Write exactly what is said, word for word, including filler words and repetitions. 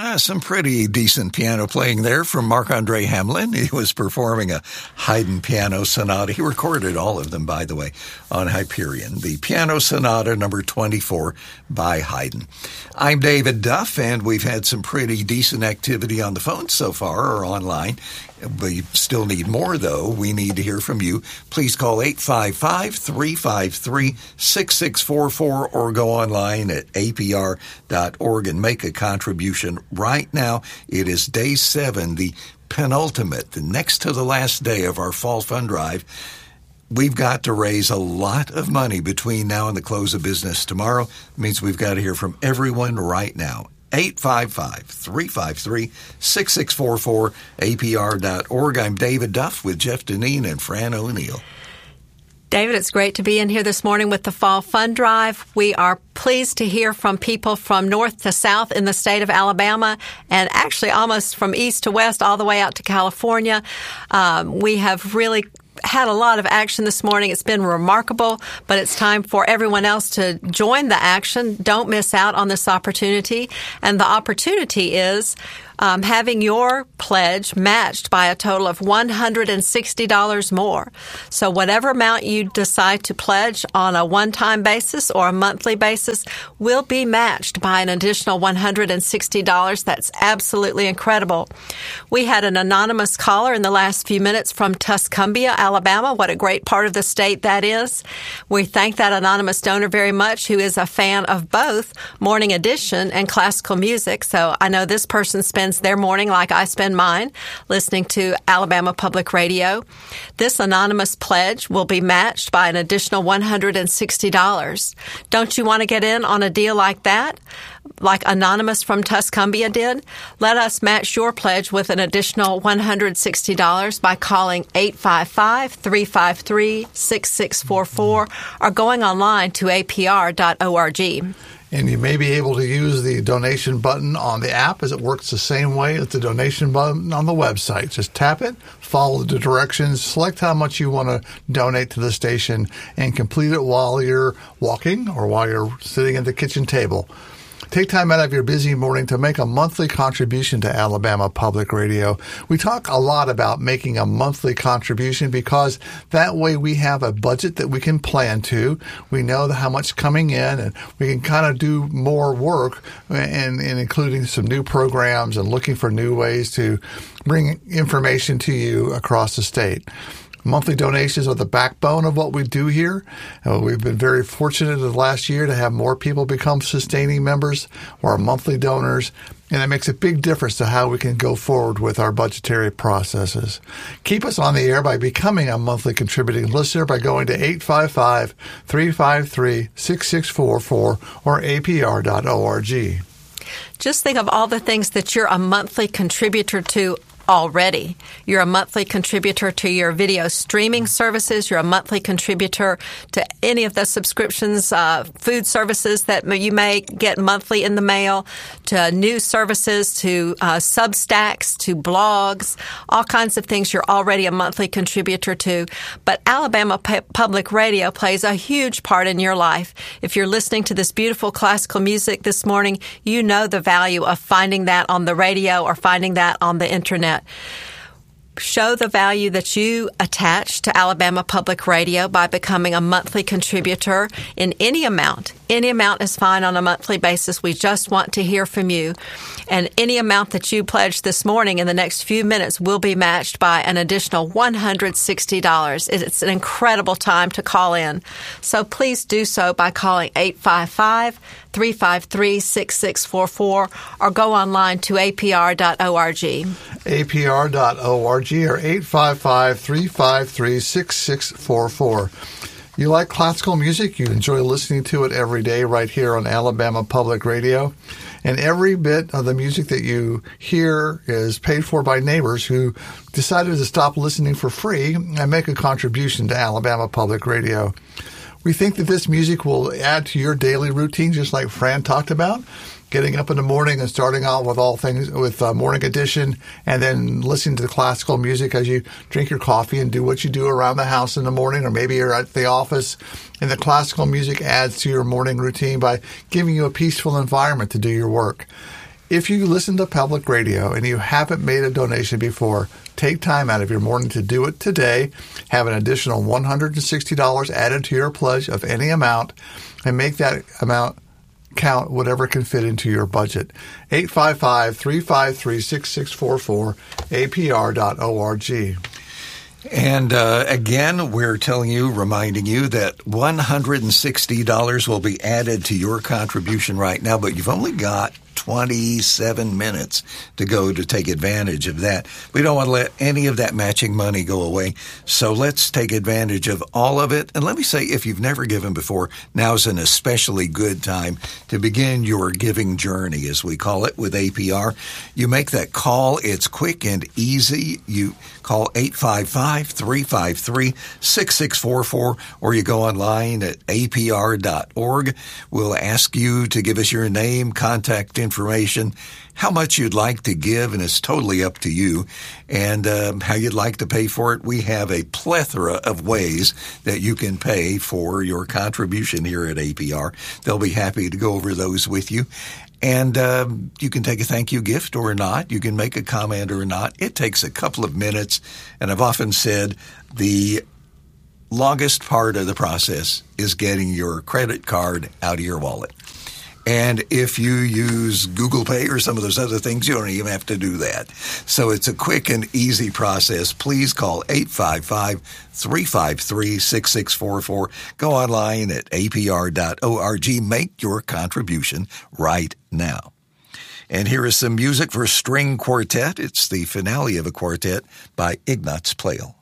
Uh, some pretty decent piano playing there from Marc-Andre Hamelin. He was performing a Haydn piano sonata. He recorded all of them, by the way, on Hyperion. The Piano Sonata number twenty-four by Haydn. I'm David Duff, and we've had some pretty decent activity on the phone so far or online. We still need more, though. We need to hear from you. Please call eight five five, three five three, six six four four or go online at A P R dot org and make a contribution. Right now, it is day seven, the penultimate, the next to the last day of our fall fund drive. We've got to raise a lot of money between now and the close of business tomorrow. It means we've got to hear from everyone right now. eight five five, three five three, six six four four, A P R dot org. I'm David Duff with Jeff Deneen and Fran O'Neill. David, it's great to be in here this morning with the Fall Fund Drive. We are pleased to hear from people from north to south in the state of Alabama, and actually almost from east to west all the way out to California. Um, we have really had a lot of action this morning. It's been remarkable, but it's time for everyone else to join the action. Don't miss out on this opportunity. And the opportunity is um, having your pledge matched by a total of one hundred sixty dollars more. So whatever amount you decide to pledge on a one-time basis or a monthly basis will be matched by an additional one hundred sixty dollars. That's absolutely incredible. We had an anonymous caller in the last few minutes from Tuscumbia, Alabama. What a great part of the state that is. We thank that anonymous donor very much, who is a fan of both Morning Edition and classical music. So I know this person spends their morning like I spend mine, listening to Alabama Public Radio. This anonymous pledge will be matched by an additional one hundred sixty dollars. Don't you want to get in on a deal like that, like Anonymous from Tuscumbia did? Let us match your pledge with an additional one hundred sixty dollars by calling eight five five, three five three, six six four four or going online to A P R dot org. And you may be able to use the donation button on the app, as it works the same way as the donation button on the website. Just tap it, follow the directions, select how much you want to donate to the station, and complete it while you're walking or while you're sitting at the kitchen table. Take time out of your busy morning to make a monthly contribution to Alabama Public Radio. We talk a lot about making a monthly contribution because that way we have a budget that we can plan to. We know how much coming in, and we can kind of do more work and, and including some new programs and looking for new ways to bring information to you across the state. Monthly donations are the backbone of what we do here. Uh, we've been very fortunate in the last year to have more people become sustaining members or monthly donors, and it makes a big difference to how we can go forward with our budgetary processes. Keep us on the air by becoming a monthly contributing listener by going to eight five five, three five three, six six four four or A P R dot org. Just think of all the things that you're a monthly contributor to already. You're a monthly contributor to your video streaming services. You're a monthly contributor to any of the subscriptions, uh, food services that you may get monthly in the mail, to news services, to uh, Substacks, to blogs, all kinds of things you're already a monthly contributor to. But Alabama P- Public Radio plays a huge part in your life. If you're listening to this beautiful classical music this morning, you know the value of finding that on the radio or finding that on the internet. Show the value that you attach to Alabama Public Radio by becoming a monthly contributor in any amount. Any amount is fine on a monthly basis. We just want to hear from you. And any amount that you pledge this morning in the next few minutes will be matched by an additional one hundred sixty dollars. It's an incredible time to call in. So please do so by calling eight five five, three five three, six six four four or go online to A P R dot org. A P R dot org or eight five five, three five three, six six four four. You like classical music? You enjoy listening to it every day right here on Alabama Public Radio. And every bit of the music that you hear is paid for by neighbors who decided to stop listening for free and make a contribution to Alabama Public Radio. We think that this music will add to your daily routine, just like Fran talked about. Getting up in the morning and starting out with all things with uh, Morning Edition, and then listening to the classical music as you drink your coffee and do what you do around the house in the morning, or maybe you're at the office. And the classical music adds to your morning routine by giving you a peaceful environment to do your work. If you listen to public radio and you haven't made a donation before, take time out of your morning to do it today. Have an additional one hundred sixty dollars added to your pledge of any amount, and make that amount count whatever can fit into your budget. eight five five, three five three, six six four four, A P R dot org. And uh, again, we're telling you, reminding you that one hundred sixty dollars will be added to your contribution right now, but you've only got twenty-seven minutes to go to take advantage of that. We don't want to let any of that matching money go away, so let's take advantage of all of it. And let me say, if you've never given before, now's an especially good time to begin your giving journey, as we call it, with A P R. You make that call. It's quick and easy. You call eight five five, three five three, six six four four, or you go online at A P R dot org. We'll ask you to give us your name, contact information, how much you'd like to give, and it's totally up to you, and um, how you'd like to pay for it. We have a plethora of ways that you can pay for your contribution here at A P R. They'll be happy to go over those with you. And um, you can take a thank you gift or not. You can make a comment or not. It takes a couple of minutes, and I've often said the longest part of the process is getting your credit card out of your wallet. And if you use Google Pay or some of those other things, you don't even have to do that. So it's a quick and easy process. Please call eight five five, three five three, six six four four. Go online at A P R dot org. Make your contribution right now. And here is some music for string quartet. It's the finale of a quartet by Ignaz Pleyel.